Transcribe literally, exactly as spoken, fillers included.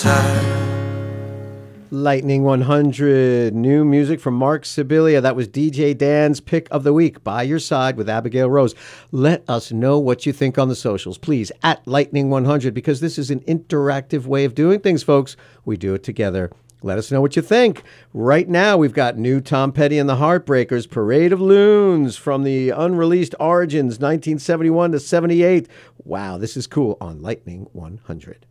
Lightning one hundred, new music from Mark Sibilia. That was D J Dan's Pick of the Week, By Your Side with Abigail Rose. Let us know what you think on the socials, please, at Lightning one hundred, because this is an interactive way of doing things, folks. We do it together. Let us know what you think. Right now, we've got new Tom Petty and the Heartbreakers, Parade of Loons, from the unreleased Origins, nineteen seventy-one to seventy-eight. Wow, this is cool on Lightning one hundred.